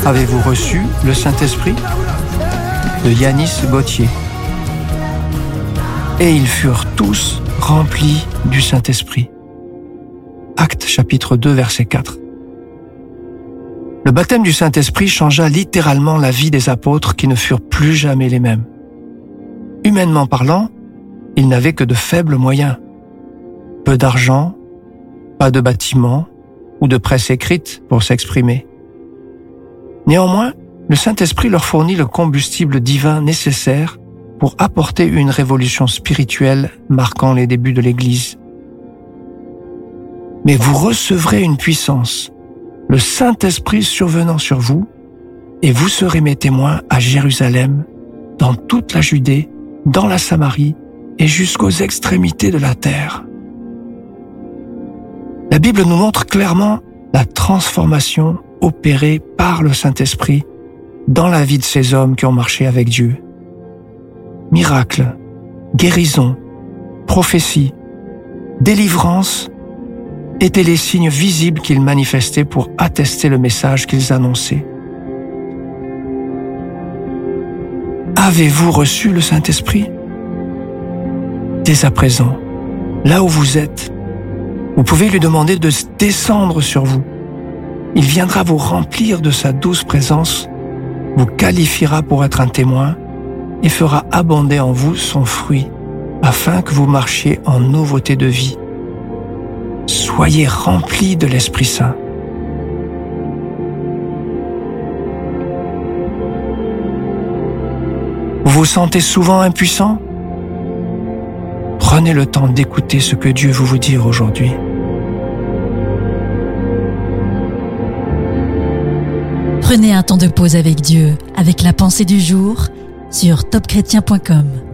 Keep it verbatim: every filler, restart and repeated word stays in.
Avez-vous reçu le Saint-Esprit ? De Yanis Gauthier. Et ils furent tous remplis du Saint-Esprit. Actes chapitre deux, verset quatre. Le baptême du Saint-Esprit changea littéralement la vie des apôtres qui ne furent plus jamais les mêmes. Humainement parlant, ils n'avaient que de faibles moyens. Peu d'argent, pas de bâtiment ou de presse écrite pour s'exprimer. Néanmoins, le Saint-Esprit leur fournit le combustible divin nécessaire pour apporter une révolution spirituelle marquant les débuts de l'Église. Mais vous recevrez une puissance, le Saint-Esprit survenant sur vous, et vous serez mes témoins à Jérusalem, dans toute la Judée, dans la Samarie et jusqu'aux extrémités de la terre. La Bible nous montre clairement la transformation opérée par le Saint-Esprit dans la vie de ces hommes qui ont marché avec Dieu. Miracles, guérisons, prophéties, délivrance étaient les signes visibles qu'ils manifestaient pour attester le message qu'ils annonçaient. Avez-vous reçu le Saint-Esprit ? Dès à présent, là où vous êtes, vous pouvez lui demander de descendre sur vous. Il viendra vous remplir de sa douce présence, vous qualifiera pour être un témoin et fera abonder en vous son fruit, afin que vous marchiez en nouveauté de vie. Soyez remplis de l'Esprit Saint. Vous vous sentez souvent impuissant ? Prenez le temps d'écouter ce que Dieu veut vous dire aujourd'hui. Prenez un temps de pause avec Dieu, avec la pensée du jour sur top chrétien point com.